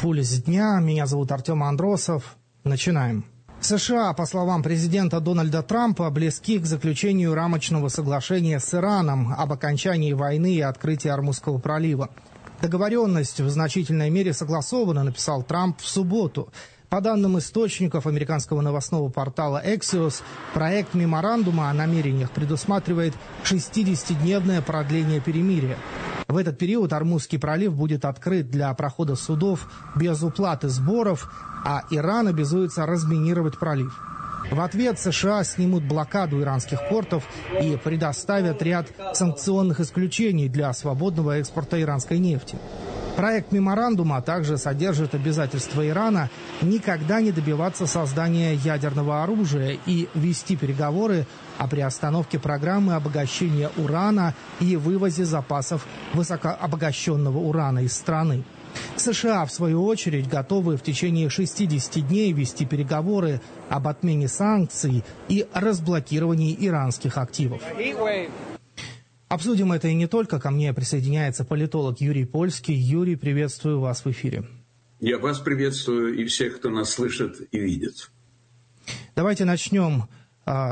«Пульс дня». Меня зовут Артем Андросов. Начинаем. США, по словам президента Дональда Трампа, близки к заключению рамочного соглашения с Ираном об окончании войны и открытии Ормузского пролива. Договоренность в значительной мере согласована, написал Трамп в субботу. По данным источников американского новостного портала Axios, проект меморандума о намерениях предусматривает 60-дневное продление перемирия. В этот период Ормузский пролив будет открыт для прохода судов без уплаты сборов, а Иран обязуется разминировать пролив. В ответ США снимут блокаду иранских портов и предоставят ряд санкционных исключений для свободного экспорта иранской нефти. Проект меморандума также содержит обязательство Ирана никогда не добиваться создания ядерного оружия и вести переговоры о приостановке программы обогащения урана и вывозе запасов высокообогащенного урана из страны. США, в свою очередь, готовы в течение 60 дней вести переговоры об отмене санкций и разблокировании иранских активов. Обсудим это и не только. Ко мне присоединяется политолог Юрий Польский. Юрий, приветствую вас в эфире. Я вас приветствую и всех, кто нас слышит и видит. Давайте начнем